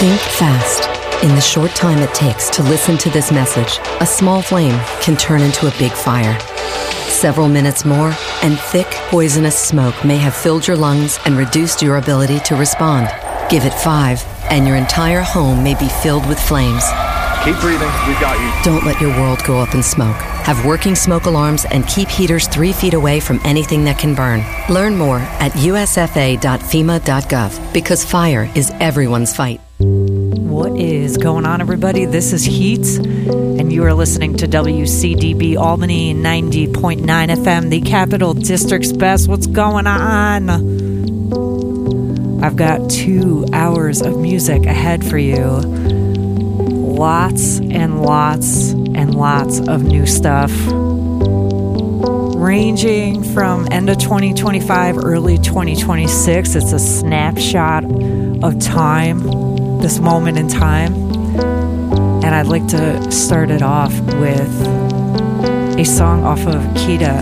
Think fast. In the short time it takes to listen to this message, a small flame can turn into a big fire. Several minutes more, and thick, poisonous smoke may have filled your lungs and reduced your ability to respond. Give it 5, and your entire home may be filled with flames. Keep breathing. We've got you. Don't let your world go up in smoke. Have working smoke alarms and keep heaters 3 feet away from anything that can burn. Learn more at usfa.fema.gov, because fire is everyone's fight. What is going on, everybody? This is Heat, and you are listening to WCDB Albany 90.9 FM, the Capital District's best. What's going on? I've got 2 hours of music ahead for you. Lots and lots and lots of new stuff, ranging from end of 2025, early 2026. It's a snapshot of time, this moment in time. And I'd like to start it off with a song off of Kita